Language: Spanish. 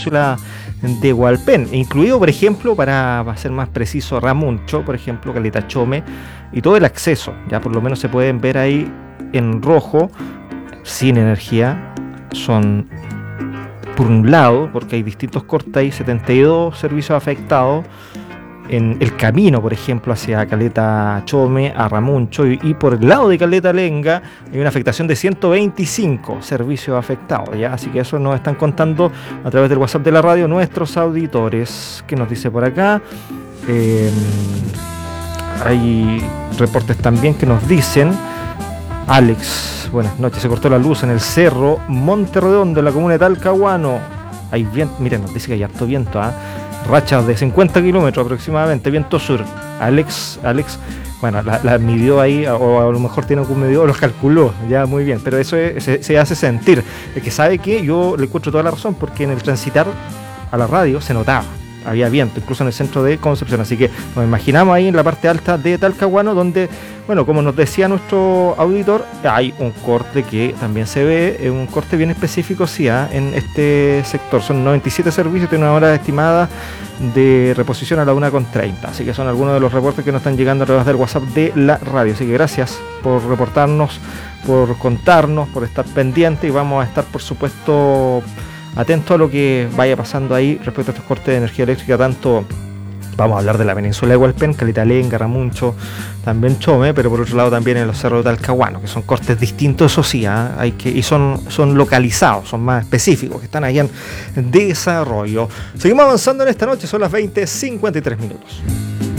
península de Hualpén, incluido, por ejemplo, para ser más preciso, Ramuncho, por ejemplo, Caleta Chome, y todo el acceso, ya por lo menos se pueden ver ahí en rojo, sin energía. Son, por un lado, porque hay distintos cortes, hay 72 servicios afectados en el camino, por ejemplo, hacia Caleta Chome, a Ramuncho, y por el lado de Caleta Lenga hay una afectación de 125 servicios afectados, ¿ya? Así que eso nos están contando a través del WhatsApp de la radio nuestros auditores. ¿Qué nos dice por acá? Hay reportes también que nos dicen: Alex, buenas noches, se cortó la luz en el cerro Monte Redondo, en la comuna de Talcahuano. Hay viento, miren, nos dice que hay harto viento, rachas de 50 kilómetros aproximadamente, viento sur. Alex, bueno, la midió ahí, o a lo mejor tiene algún medidor, los calculó, ya muy bien, pero eso se hace sentir. Es que sabe que yo le encuentro toda la razón, porque en el transitar a la radio se notaba, había viento, incluso en el centro de Concepción, así que nos imaginamos ahí en la parte alta de Talcahuano, donde, bueno, como nos decía nuestro auditor, hay un corte que también se ve, un corte bien específico, sí, en este sector. Son 97 servicios, tiene una hora estimada de reposición a la 1:30, así que son algunos de los reportes que nos están llegando a través del WhatsApp de la radio. Así que gracias por reportarnos, por contarnos, por estar pendiente, y vamos a estar, por supuesto, atentos a lo que vaya pasando ahí respecto a estos cortes de energía eléctrica. Tanto vamos a hablar de la península de Hualpén, Caleta Lenga, Ramuncho, también Chome, pero por otro lado también en los cerros de Talcahuano, que son cortes distintos, eso sí, y son localizados, son más específicos, que están ahí en desarrollo. Seguimos avanzando en esta noche, son las 20:53.